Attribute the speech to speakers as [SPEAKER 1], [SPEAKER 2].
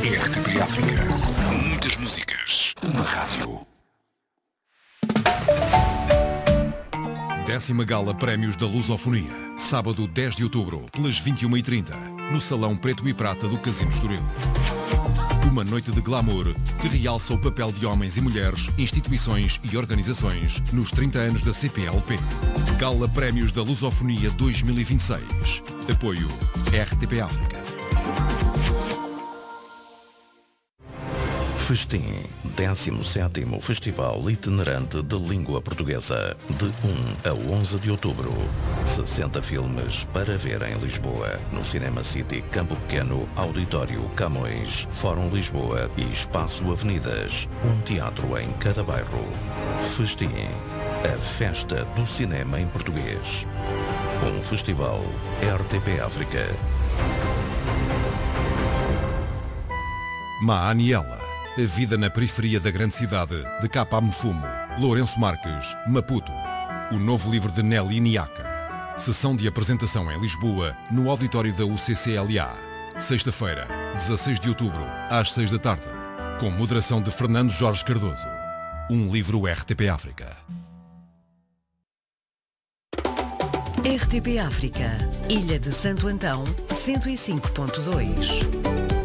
[SPEAKER 1] RTP África. Muitas músicas. Uma rádio. 10ª Gala Prémios da Lusofonia. Sábado 10 de outubro, pelas 21h30, no Salão Preto e Prata do Casino Estoril. Uma noite de glamour que realça o papel de homens e mulheres, instituições e organizações nos 30 anos da CPLP. Gala Prémios da Lusofonia 2026. Apoio RTP África.
[SPEAKER 2] Festim, 17º Festival Itinerante de Língua Portuguesa, de 1 a 11 de outubro. 60 filmes para ver em Lisboa, no Cinema City Campo Pequeno, Auditório Camões, Fórum Lisboa e Espaço Avenidas. Um teatro em cada bairro. Festim, a festa do cinema em português. Um festival RTP África.
[SPEAKER 1] Maaniela. A vida na periferia da grande cidade de Capa Mfumo, Lourenço Marques, Maputo. O novo livro de Nelly Niaka. Sessão de apresentação em Lisboa, no auditório da UCCLA. Sexta-feira, 16 de outubro, às 6 da tarde. Com moderação de Fernando Jorge Cardoso. Um livro RTP África.
[SPEAKER 3] RTP África. Ilha de Santo Antão, 105.2.